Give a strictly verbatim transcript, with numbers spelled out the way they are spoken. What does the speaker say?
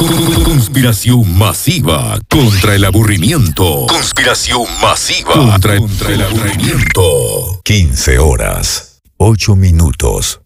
Conspiración masiva contra el aburrimiento. Conspiración masiva contra, contra el aburrimiento. quince horas, ocho minutos.